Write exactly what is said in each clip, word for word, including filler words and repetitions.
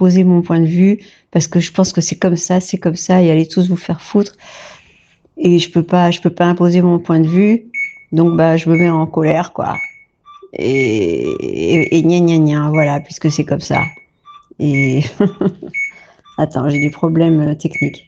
imposer mon point de vue parce que je pense que c'est comme ça, c'est comme ça, et allez tous vous faire foutre. Et je peux pas, je peux pas imposer mon point de vue, donc bah je me mets en colère, quoi. Et, et, et gna gna gna, voilà, puisque c'est comme ça. Et attends, j'ai des problèmes techniques.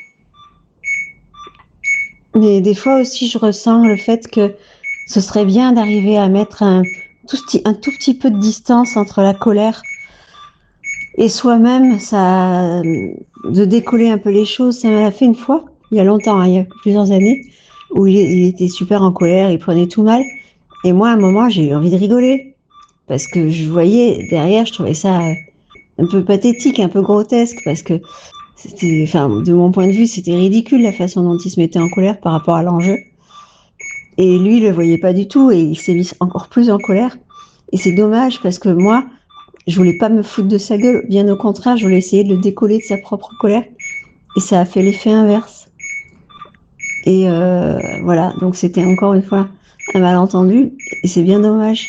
Mais des fois aussi, je ressens le fait que ce serait bien d'arriver à mettre un tout, petit, un tout petit peu de distance entre la colère et soi-même, ça, de décoller un peu les choses. Ça m'a fait une fois, il y a longtemps, hein, il y a plusieurs années, où il, il était super en colère, il prenait tout mal. Et moi, à un moment, j'ai eu envie de rigoler. Parce que je voyais derrière, je trouvais ça un peu pathétique, un peu grotesque, parce que c'était, enfin, de mon point de vue, c'était ridicule la façon dont il se mettait en colère par rapport à l'enjeu. Et lui, il le voyait pas du tout, et il s'est mis encore plus en colère. Et c'est dommage, parce que moi, je voulais pas me foutre de sa gueule, bien au contraire, je voulais essayer de le décoller de sa propre colère, et ça a fait l'effet inverse. Et euh, voilà, donc c'était encore une fois un malentendu, et c'est bien dommage.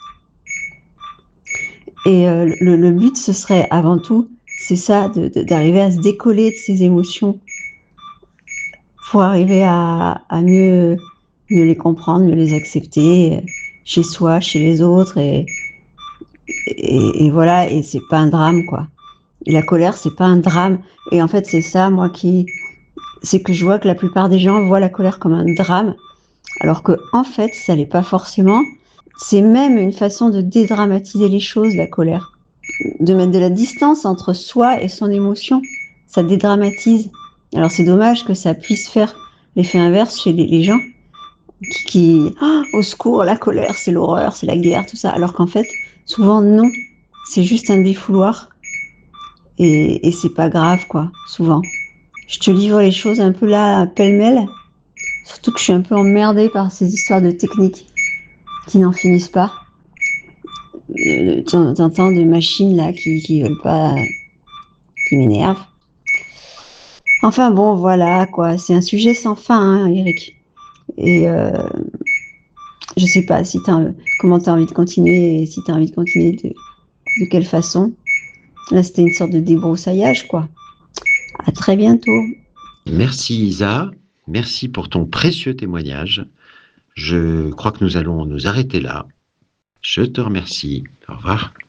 Et euh, le, le but, ce serait avant tout, c'est ça, de, de, d'arriver à se décoller de ses émotions pour arriver à, à mieux, mieux les comprendre, mieux les accepter, chez soi, chez les autres, et, et, et voilà, et c'est pas un drame, quoi. Et la colère, c'est pas un drame. Et en fait, c'est ça, moi, qui, c'est que je vois que la plupart des gens voient la colère comme un drame, alors que, en fait, ça l'est pas forcément. C'est même une façon de dédramatiser les choses, la colère. De mettre de la distance entre soi et son émotion. Ça dédramatise. Alors, c'est dommage que ça puisse faire l'effet inverse chez les, les gens qui, qui oh, au secours, la colère, c'est l'horreur, c'est la guerre, tout ça. Alors qu'en fait, souvent, non. C'est juste un défouloir. Et, et c'est pas grave, quoi, souvent. Je te livre les choses un peu là, pêle-mêle. Surtout que je suis un peu emmerdée par ces histoires de techniques qui n'en finissent pas. Euh, T'entends des machines là qui, qui veulent pas, qui m'énervent. Enfin bon, voilà, quoi. C'est un sujet sans fin, hein, Eric. Et euh, je sais pas si t'as, comment t'as envie de continuer et si t'as envie de continuer de, de quelle façon. Là, c'était une sorte de débroussaillage, quoi. À très bientôt. Merci Isa, merci pour ton précieux témoignage. Je crois que nous allons nous arrêter là. Je te remercie. Au revoir.